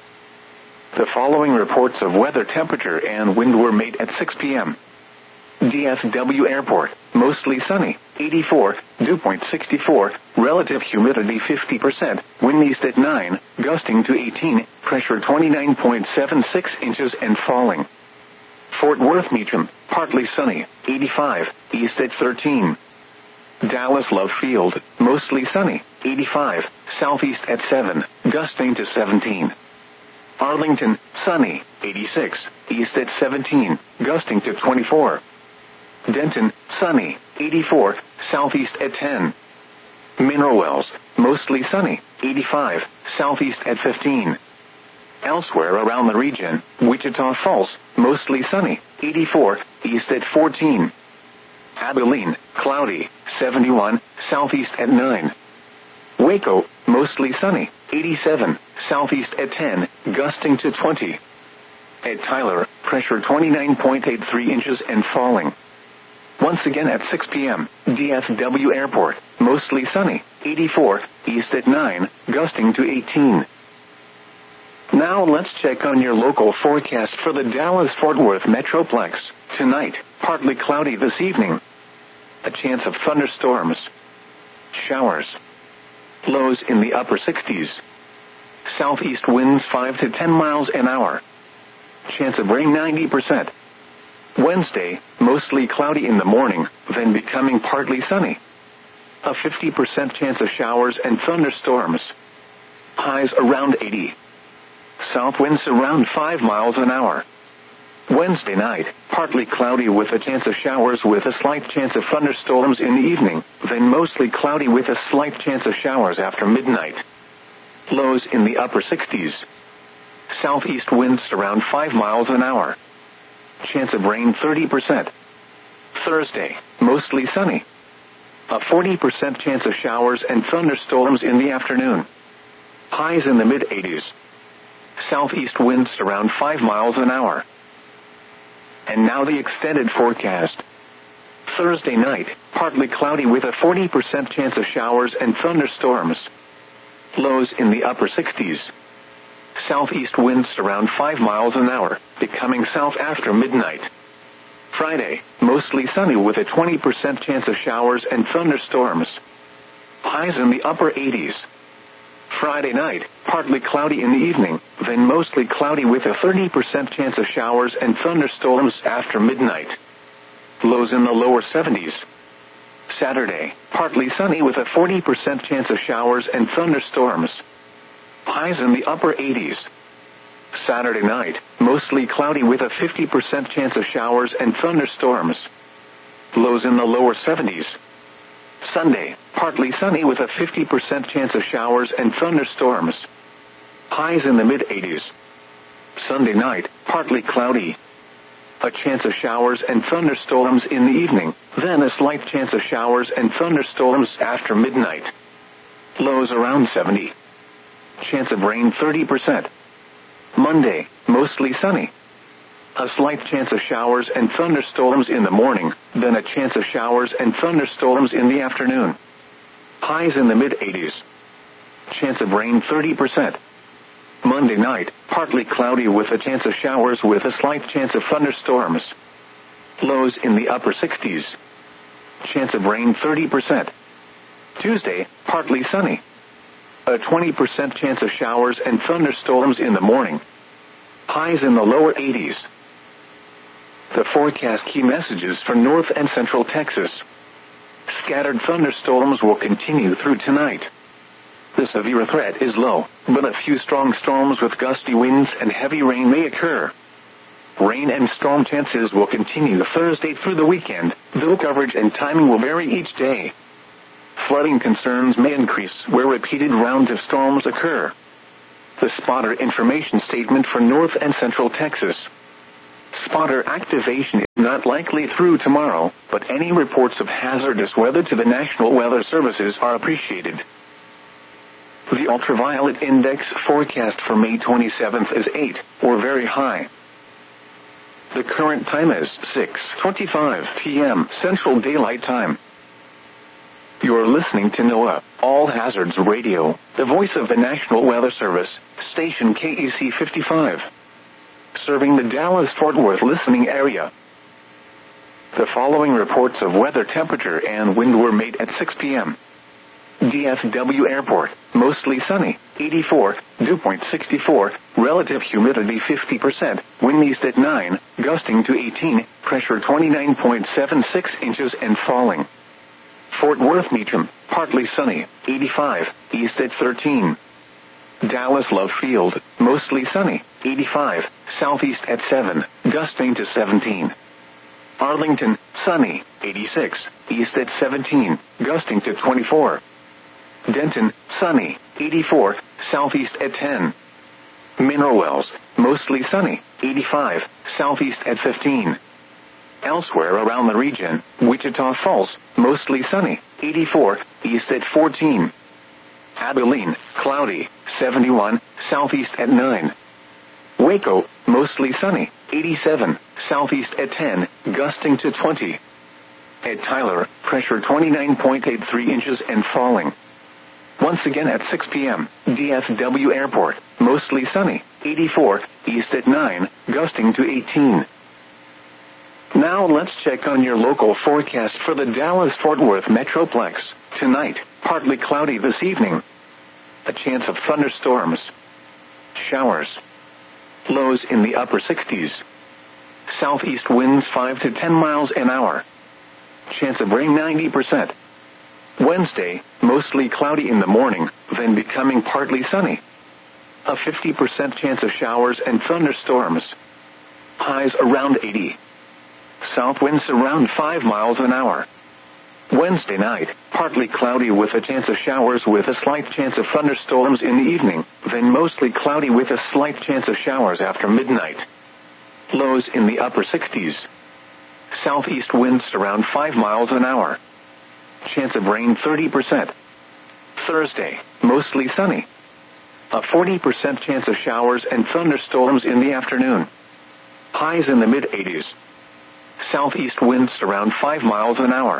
The following reports of weather temperature and wind were made at 6 p.m. DFW Airport, mostly sunny, 84, dew point 64, relative humidity 50%, wind east at 9, gusting to 18, pressure 29.76 inches and falling. Fort Worth Meacham, partly sunny, 85, east at 13. Dallas Love Field, mostly sunny, 85, southeast at 7, gusting to 17. Arlington, sunny, 86, east at 17, gusting to 24. Denton, sunny, 84, southeast at 10. Mineral Wells, mostly sunny, 85, southeast at 15. Elsewhere around the region, Wichita Falls, mostly sunny, 84, east at 14. Abilene, cloudy, 71, southeast at 9. Waco, mostly sunny, 87, southeast at 10, gusting to 20. At Tyler, pressure 29.83 inches and falling. Once again at 6 p.m., DFW Airport, mostly sunny, 84, east at 9, gusting to 18. Now let's check on your local forecast for the Dallas-Fort Worth Metroplex. Tonight, partly cloudy this evening. A chance of thunderstorms. Showers. Lows in the upper 60s. Southeast winds 5 to 10 miles an hour. Chance of rain 90%. Wednesday, mostly cloudy in the morning, then becoming partly sunny. A 50% chance of showers and thunderstorms. Highs around 80. South winds around 5 miles an hour. Wednesday night, partly cloudy with a chance of showers with a slight chance of thunderstorms in the evening, then mostly cloudy with a slight chance of showers after midnight. Lows in the upper 60s. Southeast winds around 5 miles an hour. Chance of rain 30%. Thursday, mostly sunny. A 40% chance of showers and thunderstorms in the afternoon. Highs in the mid-80s. Southeast winds around 5 miles an hour. And now the extended forecast. Thursday night, partly cloudy with a 40% chance of showers and thunderstorms. Lows in the upper 60s. Southeast winds around 5 miles an hour, becoming south after midnight. Friday, mostly sunny with a 20% chance of showers and thunderstorms. Highs in the upper 80s. Friday night, partly cloudy in the evening, then mostly cloudy with a 30% chance of showers and thunderstorms after midnight. Lows in the lower 70s. Saturday, partly sunny with a 40% chance of showers and thunderstorms. Highs in the upper 80s. Saturday night, mostly cloudy with a 50% chance of showers and thunderstorms. Lows in the lower 70s. Sunday, partly sunny with a 50% chance of showers and thunderstorms. Highs in the mid-80s. Sunday night, partly cloudy. A chance of showers and thunderstorms in the evening, then a slight chance of showers and thunderstorms after midnight. Lows around 70. Chance of rain 30%. Monday, mostly sunny. A slight chance of showers and thunderstorms in the morning, then a chance of showers and thunderstorms in the afternoon. Highs in the mid-80s. Chance of rain 30%. Monday night, partly cloudy with a chance of showers with a slight chance of thunderstorms. Lows in the upper 60s. Chance of rain 30%. Tuesday, partly sunny. A 20% chance of showers and thunderstorms in the morning. Highs in the lower 80s. The forecast key messages for North and Central Texas. Scattered thunderstorms will continue through tonight. The severe threat is low, but a few strong storms with gusty winds and heavy rain may occur. Rain and storm chances will continue Thursday through the weekend, though coverage and timing will vary each day. Flooding concerns may increase where repeated rounds of storms occur. The spotter information statement for North and Central Texas. Spotter activation is not likely through tomorrow, but any reports of hazardous weather to the National Weather Services are appreciated. The ultraviolet index forecast for May 27th is 8, or very high. The current time is 6:25 p.m. Central Daylight Time. You're listening to NOAA, All Hazards Radio, the voice of the National Weather Service, station KEC 55. Serving the Dallas-Fort Worth listening area. The following reports of weather temperature and wind were made at 6 p.m. DFW Airport, mostly sunny, 84, dew point 64, relative humidity 50%, wind east at 9, gusting to 18, pressure 29.76 inches and falling. Fort Worth Meacham, partly sunny, 85, east at 13. Dallas Love Field, mostly sunny, 85, southeast at 7, gusting to 17. Arlington, sunny, 86, east at 17, gusting to 24. Denton, sunny, 84, southeast at 10. Mineral Wells, mostly sunny, 85, southeast at 15. Elsewhere around the region, Wichita Falls, mostly sunny, 84, east at 14. Abilene, cloudy, 71, southeast at 9. Waco, mostly sunny, 87, southeast at 10, gusting to 20. At Tyler, pressure 29.83 inches and falling. Once again at 6 p.m., DFW Airport, mostly sunny, 84, east at 9, gusting to 18. Now let's check on your local forecast for the Dallas-Fort Worth Metroplex. Tonight, partly cloudy this evening. A chance of thunderstorms. Showers. Lows in the upper 60s. Southeast winds 5 to 10 miles an hour. Chance of rain 90%. Wednesday, mostly cloudy in the morning, then becoming partly sunny. A 50% chance of showers and thunderstorms. Highs around 80. South winds around 5 miles an hour. Wednesday night, partly cloudy with a chance of showers with a slight chance of thunderstorms in the evening, then mostly cloudy with a slight chance of showers after midnight. Lows in the upper 60s. Southeast winds around 5 miles an hour. Chance of rain 30%. Thursday, mostly sunny. A 40% chance of showers and thunderstorms in the afternoon. Highs in the mid-80s. Southeast winds around 5 miles an hour.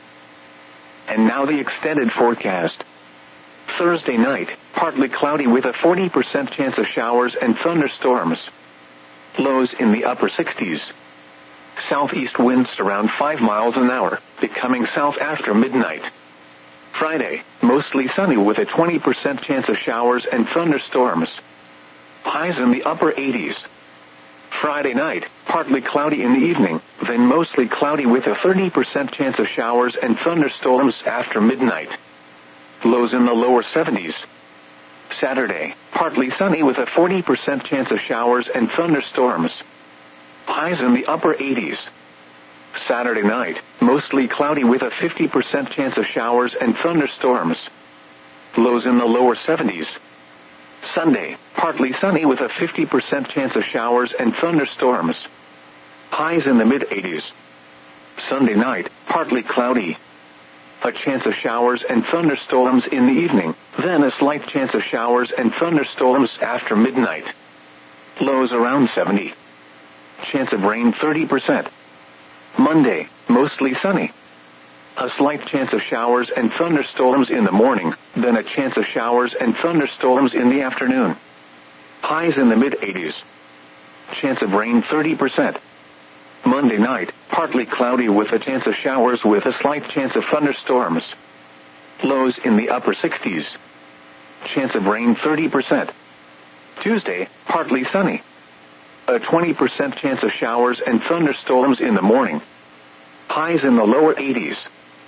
And now the extended forecast. Thursday night, partly cloudy with a 40% chance of showers and thunderstorms. Lows in the upper 60s. Southeast winds around 5 miles an hour, becoming south after midnight. Friday, mostly sunny with a 20% chance of showers and thunderstorms. Highs in the upper 80s. Friday night, partly cloudy in the evening, then mostly cloudy with a 30% chance of showers and thunderstorms after midnight. Lows in the lower 70s. Saturday, partly sunny with a 40% chance of showers and thunderstorms. Highs in the upper 80s. Saturday night, mostly cloudy with a 50% chance of showers and thunderstorms. Lows in the lower 70s. Sunday, partly sunny with a 50% chance of showers and thunderstorms. Highs in the mid-80s. Sunday night, partly cloudy. A chance of showers and thunderstorms in the evening, then a slight chance of showers and thunderstorms after midnight. Lows around 70. Chance of rain 30%. Monday, mostly sunny. A slight chance of showers and thunderstorms in the morning, then a chance of showers and thunderstorms in the afternoon. Highs in the mid-80s. Chance of rain 30%. Monday night, partly cloudy with a chance of showers with a slight chance of thunderstorms. Lows in the upper 60s. Chance of rain 30%. Tuesday, partly sunny. A 20% chance of showers and thunderstorms in the morning. Highs in the lower 80s.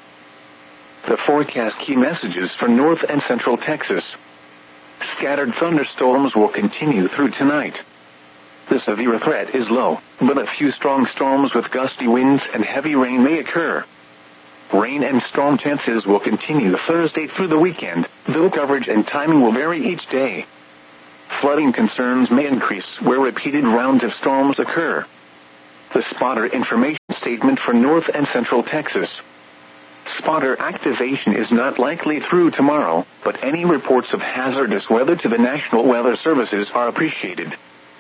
The forecast key messages for North and Central Texas. Scattered thunderstorms will continue through tonight. The severe threat is low, but a few strong storms with gusty winds and heavy rain may occur. Rain and storm chances will continue Thursday through the weekend, though coverage and timing will vary each day. Flooding concerns may increase where repeated rounds of storms occur. The spotter information statement for North and Central Texas. Spotter activation is not likely through tomorrow, but any reports of hazardous weather to the National Weather Services are appreciated.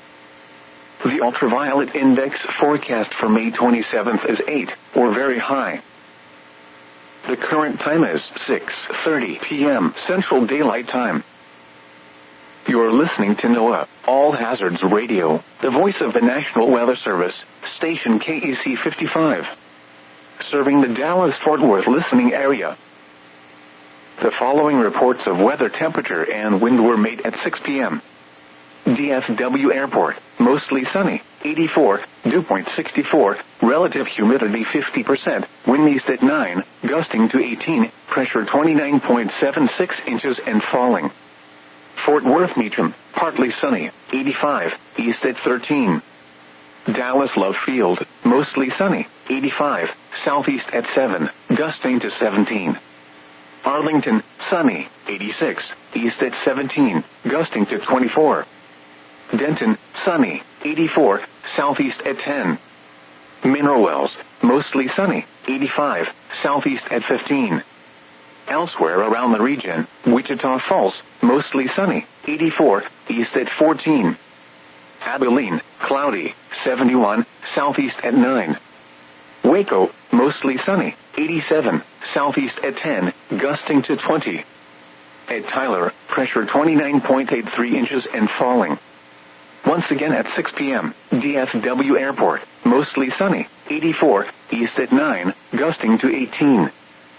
The ultraviolet index forecast for May 27th is 8, or very high. The current time is 6:30 p.m. Central Daylight Time. You're listening to NOAA, All Hazards Radio, the voice of the National Weather Service, station KEC 55. Serving the Dallas-Fort Worth listening area. The following reports of weather temperature and wind were made at 6 p.m. DFW Airport, mostly sunny, 84, dew point 64, relative humidity 50%, wind east at 9, gusting to 18, pressure 29.76 inches and falling. Fort Worth Meacham, partly sunny, 85, east at 13. Dallas Love Field, mostly sunny, 85, southeast at 7, gusting to 17. Arlington, sunny, 86, east at 17, gusting to 24. Denton, sunny, 84, southeast at 10. Mineral Wells, mostly sunny, 85, southeast at 15. Elsewhere around the region, Wichita Falls, mostly sunny, 84, east at 14. Abilene, cloudy, 71, southeast at 9. Waco, mostly sunny, 87, southeast at 10, gusting to 20. At Tyler, pressure 29.83 inches and falling. Once again at 6 p.m., DFW Airport, mostly sunny, 84, east at 9, gusting to 18.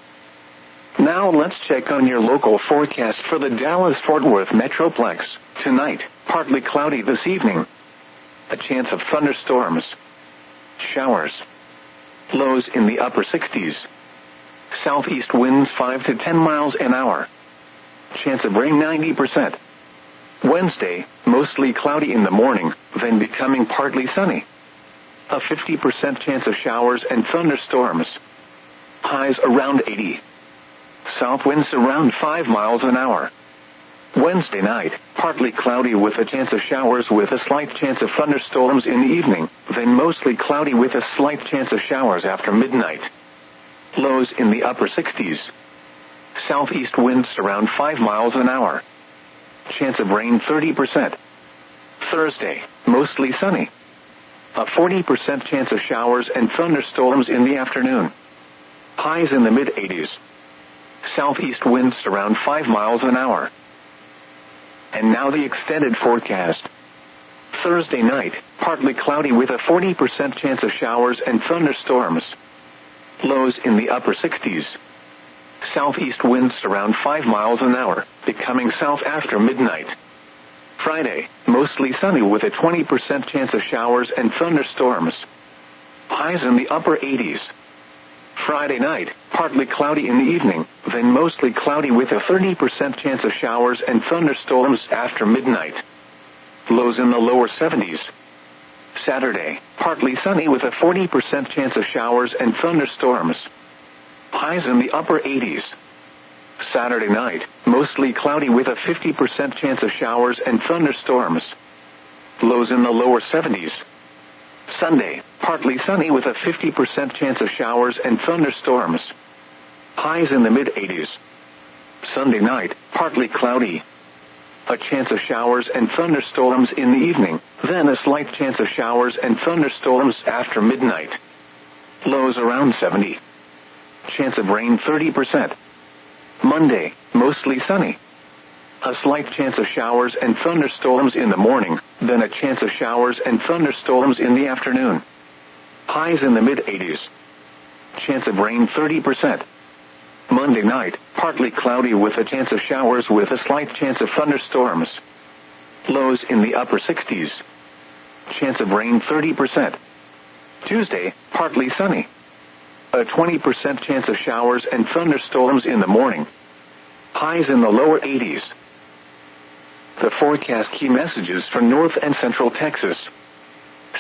Now let's check on your local forecast for the Dallas-Fort Worth Metroplex. Tonight, partly cloudy this evening. A chance of thunderstorms. Showers. Lows in the upper 60s. Southeast winds 5 to 10 miles an hour. Chance of rain 90%. Wednesday, mostly cloudy in the morning, then becoming partly sunny. A 50% chance of showers and thunderstorms. Highs around 80. South winds around 5 miles an hour. Wednesday night, partly cloudy with a chance of showers with a slight chance of thunderstorms in the evening, then mostly cloudy with a slight chance of showers after midnight. Lows in the upper 60s. Southeast winds around 5 miles an hour. Chance of rain 30%. Thursday, mostly sunny. A 40% chance of showers and thunderstorms in the afternoon. Highs in the mid-80s. Southeast winds around 5 miles an hour. And now the extended forecast. Thursday night, partly cloudy with a 40% chance of showers and thunderstorms. Lows in the upper 60s. Southeast winds around 5 miles an hour, becoming south after midnight. Friday, mostly sunny with a 20% chance of showers and thunderstorms. Highs in the upper 80s. Friday night, partly cloudy in the evening, then mostly cloudy with a 30% chance of showers and thunderstorms after midnight. Lows in the lower 70s. Saturday, partly sunny with a 40% chance of showers and thunderstorms. Highs in the upper 80s. Saturday night, mostly cloudy with a 50% chance of showers and thunderstorms. Lows in the lower 70s. Sunday, partly sunny with a 50% chance of showers and thunderstorms. Highs in the mid-80s. Sunday night, partly cloudy. A chance of showers and thunderstorms in the evening, then a slight chance of showers and thunderstorms after midnight. Lows around 70. Chance of rain 30%. Monday, mostly sunny. A slight chance of showers and thunderstorms in the morning, then a chance of showers and thunderstorms in the afternoon. Highs in the mid-80s. Chance of rain 30%. Monday night, partly cloudy with a chance of showers with a slight chance of thunderstorms. Lows in the upper 60s. Chance of rain 30%. Tuesday, partly sunny. A 20% chance of showers and thunderstorms in the morning. Highs in the lower 80s. The forecast key messages for North and Central Texas.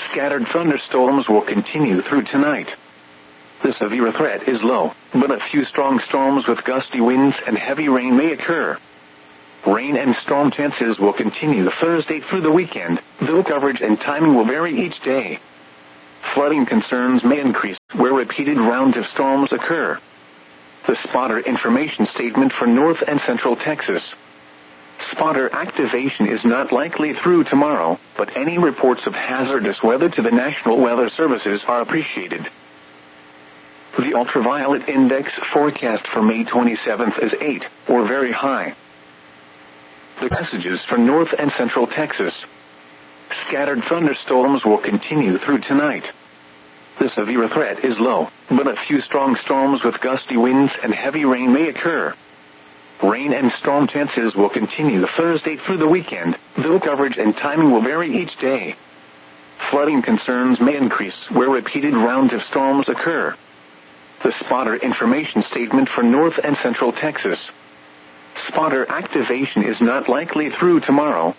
Scattered thunderstorms will continue through tonight. The severe threat is low, but a few strong storms with gusty winds and heavy rain may occur. Rain and storm chances will continue Thursday through the weekend, though coverage and timing will vary each day. Flooding concerns may increase where repeated rounds of storms occur. The spotter information statement for North and Central Texas. Spotter activation is not likely through tomorrow, but any reports of hazardous weather to the National Weather Services are appreciated. The ultraviolet index forecast for May 27th is 8, or very high. The messages for North and Central Texas. Scattered thunderstorms will continue through tonight. The severe threat is low, but a few strong storms with gusty winds and heavy rain may occur. Rain and storm chances will continue Thursday through the weekend, though coverage and timing will vary each day. Flooding concerns may increase where repeated rounds of storms occur. The spotter information statement for North and Central Texas. Spotter activation is not likely through tomorrow,